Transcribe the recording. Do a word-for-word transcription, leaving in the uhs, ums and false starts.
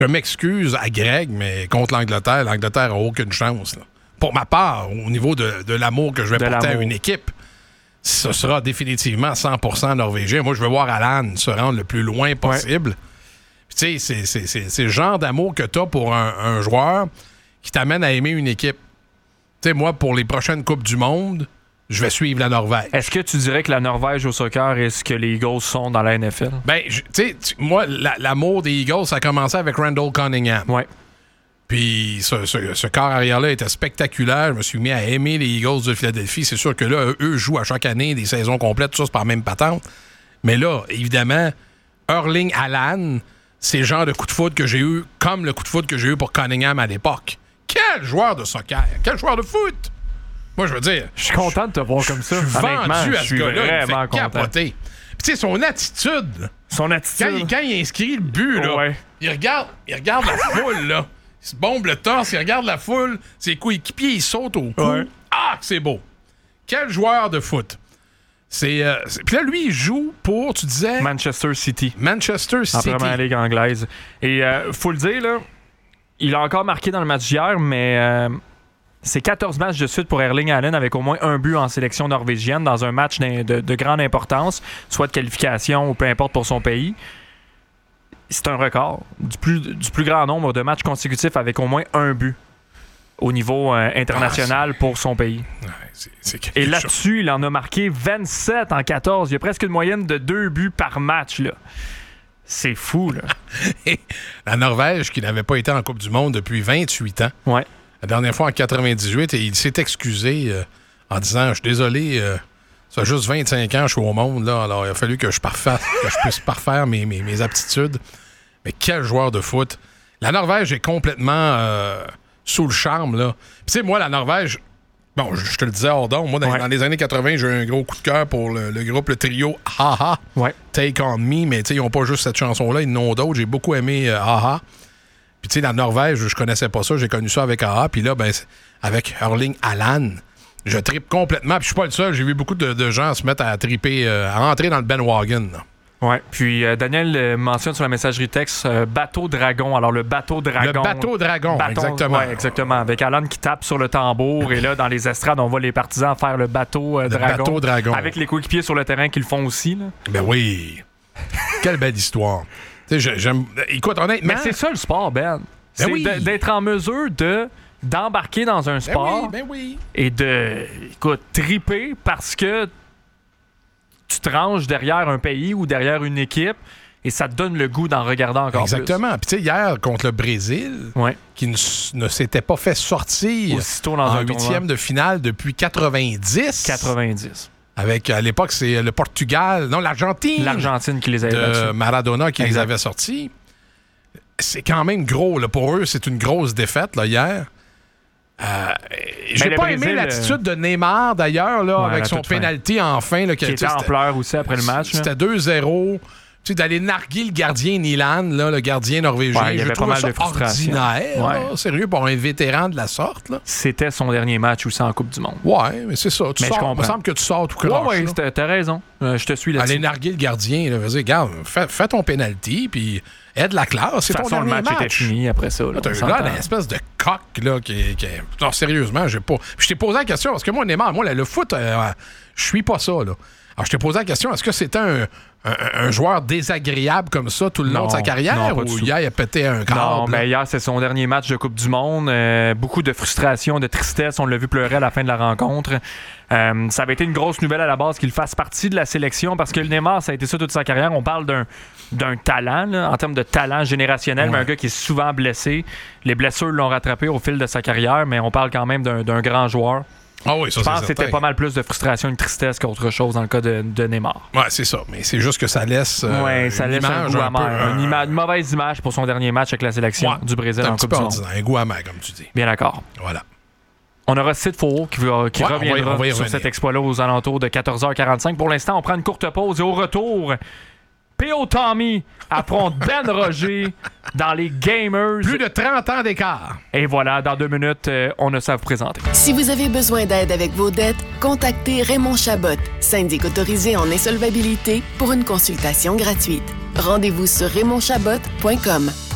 je m'excuse à Greg, mais contre l'Angleterre, l'Angleterre n'a aucune chance. Là. Pour ma part, au niveau de, de l'amour que je vais de porter l'amour. à une équipe, ce sera définitivement cent pour cent norvégien. Moi, je veux voir Alan se rendre le plus loin possible. Tu sais, c'est, c'est, c'est, c'est le genre d'amour que tu as pour un, un joueur qui t'amène à aimer une équipe. Tu sais, moi, pour les prochaines Coupes du Monde, je vais suivre la Norvège. Est-ce que tu dirais que la Norvège au soccer est ce que les Eagles sont dans la N F L? Ben, tu sais, moi, la, l'amour des Eagles, ça a commencé avec Randall Cunningham. Ouais. Puis ce, ce, ce corps arrière-là était spectaculaire. Je me suis mis à aimer les Eagles de Philadelphie. C'est sûr que là, eux jouent à chaque année des saisons complètes, tout ça, c'est pas la même patente. Mais là, évidemment, Erling Haaland, c'est le genre de coup de foudre que j'ai eu, comme le coup de foudre que j'ai eu pour Cunningham à l'époque. Quel joueur de soccer! Quel joueur de foot! Moi, je veux dire... Je suis content de te voir comme ça. Je suis vendu à ce gars-là. Il me fait content. capoter. Puis tu sais, son attitude... Son attitude... Quand il, quand il inscrit le but, là, ouais. il, regarde, il regarde la foule, là. Il se bombe le torse, il regarde la foule. Ses coéquipiers, ils sautent au cou. Ouais. Ah, que c'est beau! Quel joueur de foot! C'est, euh, c'est... Puis là, lui, il joue pour, tu disais... Manchester City. Manchester City. En première ligue anglaise. Et euh, faut le dire, là, il a encore marqué dans le match d'hier, mais euh, c'est quatorze matchs de suite pour Erling Haaland avec au moins un but en sélection norvégienne dans un match de, de, de grande importance, soit de qualification ou peu importe pour son pays. C'est un record du plus, du plus grand nombre de matchs consécutifs avec au moins un but au niveau euh, international ah, pour son pays. Ouais, c'est, c'est Et là-dessus, chose. Il en a marqué vingt-sept en quatorze. Il y a presque une moyenne de deux buts par match, là. C'est fou, là. La Norvège, qui n'avait pas été en Coupe du Monde depuis vingt-huit ans. Ouais. La dernière fois en quatre-vingt-dix-huit, et il s'est excusé euh, en disant « Je suis désolé, euh, ça fait juste vingt-cinq ans que je suis au monde, là, alors il a fallu que je, parfaire, que je puisse parfaire mes, mes, mes aptitudes. » Mais quel joueur de foot! La Norvège est complètement euh, sous le charme, là. Puis tu sais, moi, la Norvège... Bon, je te le disais hors d'onde. Moi, dans, ouais. dans les années quatre-vingts, j'ai eu un gros coup de cœur pour le, le groupe, le trio Ha-Ha. Ouais. Take On Me. Mais tu sais, ils n'ont pas juste cette chanson-là, ils en ont d'autres. J'ai beaucoup aimé euh, Ha-Ha. Puis tu sais, la Norvège, je connaissais pas ça. J'ai connu ça avec Ha-Ha. Puis là, ben, avec Erling Haaland, je trippe complètement. Puis je suis pas le seul. J'ai vu beaucoup de, de gens se mettre à tripper, euh, à rentrer dans le bandwagon, là. Oui, puis euh, Daniel euh, mentionne sur la messagerie texte euh, bateau dragon. Alors le bateau dragon. Le bateau dragon, bâton, exactement. Oui, exactement. Avec Alan qui tape sur le tambour et là, dans les estrades, on voit les partisans faire le bateau euh, le dragon. bateau dragon. Avec les coéquipiers sur le terrain qui le font aussi. Là. Ben oui. Quelle belle histoire. Tu sais, j'aime... Écoute, honnêtement... Mais c'est ça le sport, Ben. Ben c'est oui. de, d'être en mesure de d'embarquer dans un sport ben oui, ben oui. et de, écoute, triper parce que tu te ranges derrière un pays ou derrière une équipe et ça te donne le goût d'en regarder encore Exactement. Puis tu sais, hier, contre le Brésil, ouais. qui ne, ne s'était pas fait sortir aussitôt dans en un huitième de finale depuis quatre-vingt-dix. quatre-vingt-dix. Avec, à l'époque, c'est le Portugal, non, l'Argentine. L'Argentine qui les avait de battus. Maradona qui exact. les avait sortis. C'est quand même gros. Là, pour eux, c'est une grosse défaite là, hier. Euh, j'ai pas Brésil, aimé l'attitude de Neymar, d'ailleurs, là, ouais, avec son pénalty en fin. Là, qui était en pleurs aussi après le match. C'était deux zéro. Tu sais, d'aller narguer le gardien Nyland, là, le gardien norvégien. Ouais, il y avait je trouve pas mal ça de frustration. ordinaire. Ouais. Là, sérieux, pour un vétéran de la sorte. Là. C'était son dernier match aussi en Coupe du Monde. Ouais, mais c'est ça. Tu mais sors, je il me semble que tu sors tout croche. Ouais, ouais, t'as raison. Euh, je te suis là-dessus. Aller narguer le gardien, là, vas-y, regarde, fais, fais ton pénalty, puis aide la classe. C'est de toute ton façon, dernier le match, match. était fini après ça. Là, là, t'as eu là une espèce de coq, là, qui, qui... Non, sérieusement, j'ai pas... Puis je t'ai posé la question, parce que moi, Neymar, moi, là, le foot, euh, je suis pas ça, là. Alors, je t'ai posé la question, est-ce que c'était un, un, un joueur désagréable comme ça tout le long non, de sa carrière, non, ou hier, il a pété un câble? Non, mais hier, c'est son dernier match de Coupe du Monde. Euh, beaucoup de frustration, de tristesse. On l'a vu pleurer à la fin de la rencontre. Euh, ça avait été une grosse nouvelle à la base qu'il fasse partie de la sélection parce que le Neymar, ça a été ça toute sa carrière. On parle d'un, d'un talent, là, en termes de talent générationnel, ouais. mais un gars qui est souvent blessé. Les blessures l'ont rattrapé au fil de sa carrière, mais on parle quand même d'un, d'un grand joueur. Ah oui, ça, je pense c'est que c'était certain. pas mal plus de frustration et de tristesse qu'autre chose dans le cas de, de Neymar. Ouais, c'est ça. Mais c'est juste que ça laisse, euh, ouais, ça une, laisse image un goût un amer. peu, euh, une, ima- une mauvaise image pour son dernier match avec la sélection ouais, du Brésil en Coupe du Monde. Un goût amer, comme tu dis. Bien d'accord. Voilà. On aura Sid Faux qui, va, qui ouais, reviendra on va y, on va y sur cet exploit-là aux alentours de quatorze heures quarante-cinq. Pour l'instant, on prend une courte pause et au retour, P O Tommy affronte Ben Roger dans les Gamers. Plus de trente ans d'écart. Et voilà, dans deux minutes, euh, on a ça à vous présenter. Si vous avez besoin d'aide avec vos dettes, contactez Raymond Chabot, syndic autorisé en insolvabilité, pour une consultation gratuite. Rendez-vous sur raymond chabot point com.